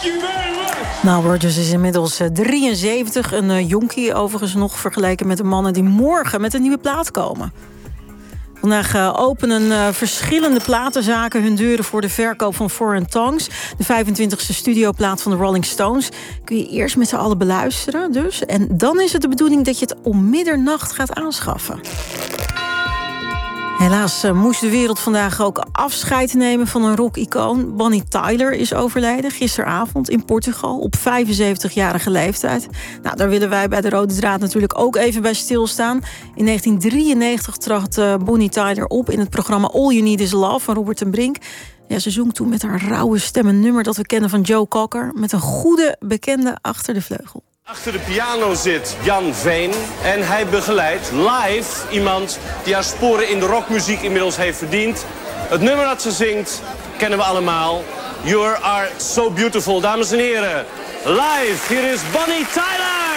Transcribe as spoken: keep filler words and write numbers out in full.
you very much. Nou, Rodgers is inmiddels uh, drieënzeventig. Een uh, jonkie overigens nog vergeleken met de mannen die morgen met een nieuwe plaat komen. Vandaag uh, openen uh, verschillende platenzaken hun deuren voor de verkoop van Foreign Tongues. De vijfentwintigste studioplaat van de Rolling Stones. Kun je eerst met z'n allen beluisteren dus. En dan is het de bedoeling dat je het om middernacht gaat aanschaffen. Helaas uh, moest de wereld vandaag ook afscheid nemen van een rock-icoon. Bonnie Tyler is overleden gisteravond in Portugal op vijfenzeventigjarige leeftijd. Nou, daar willen wij bij de Rode Draad natuurlijk ook even bij stilstaan. In negentien drieënnegentig trad uh, Bonnie Tyler op in het programma All You Need Is Love van Robert ten Brink. Ja, ze zong toen met haar rauwe stem een nummer dat we kennen van Joe Cocker, met een goede bekende achter de vleugel. Achter de piano zit Jan Veen en hij begeleidt live iemand die haar sporen in de rockmuziek inmiddels heeft verdiend. Het nummer dat ze zingt kennen we allemaal. You Are So Beautiful, dames en heren. Live, hier is Bonnie Tyler!